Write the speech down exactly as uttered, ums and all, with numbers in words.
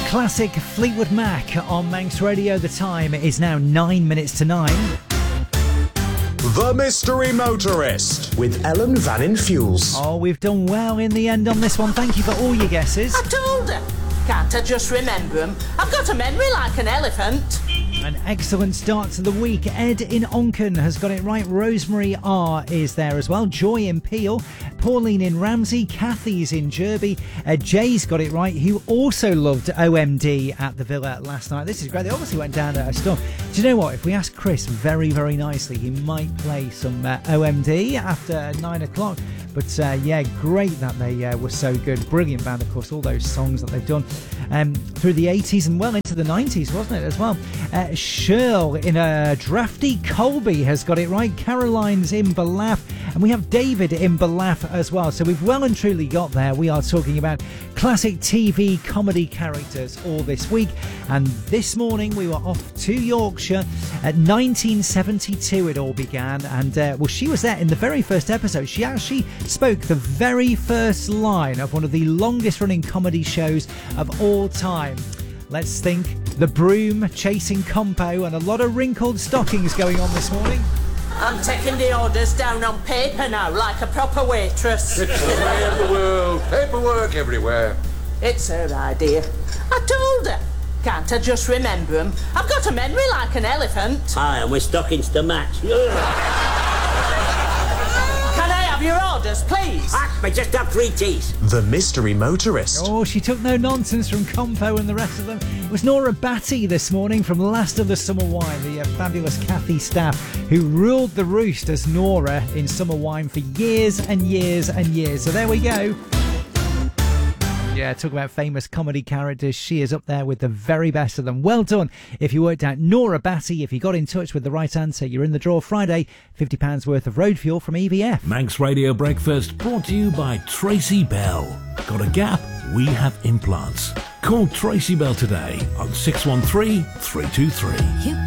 Classic Fleetwood Mac on Manx Radio. The time is now nine minutes to nine. The Mystery Motorist with Ellen Vannin Fuels. Oh, we've done well in the end on this one. Thank you for all your guesses. I told her. Can't I just remember them? I've got a memory like an elephant. An excellent start to the week. Ed in Onken has got it right. Rosemary R is there as well. Joy in Peel. Pauline in Ramsey. Kathy's in Jerby. Uh, Jay's got it right, who also loved O M D at the Villa last night. This is great. They obviously went down at a storm. Do you know what? If we ask Chris very, very nicely, he might play some uh, O M D after nine o'clock. But uh, yeah, great that they uh, were so good. Brilliant band, of course, all those songs that they've done um, through the eighties and well into the nineties, wasn't it, as well? Uh, Shirl in a drafty Colby has got it right. Caroline's in Ballaugh. And we have David in Ballaugh as well. So we've well and truly got there. We are talking about classic T V comedy characters all this week. And this morning we were off to Yorkshire. At nineteen seventy-two it all began. And uh, well, she was there in the very first episode. She actually spoke the very first line of one of the longest running comedy shows of all time. Let's think The Broom, Chasing Compo, and a lot of wrinkled stockings going on this morning. I'm taking the orders down on paper now, like a proper waitress. It's the way of the world. Paperwork everywhere. It's her idea. I told her. Can't I just remember them? I've got a memory like an elephant. Aye, and we're stockings to match. Can I have your orders, please? Ah, I just have three teas. The Mystery Motorist. Oh, she took no nonsense from Compo and the rest of them. It was Nora Batty this morning from Last of the Summer Wine, the uh, fabulous Kathy Staff, who ruled the roost as Nora in Summer Wine for years and years and years. So there we go. Yeah, talk about famous comedy characters. She is up there with the very best of them. Well done if you worked out Nora Batty. If you got in touch with the right answer, you're in the draw Friday. fifty pounds worth of road fuel from E V F. Manx Radio Breakfast brought to you by Tracy Bell. Got a gap? We have implants. Call Tracy Bell today on six one three, three two three.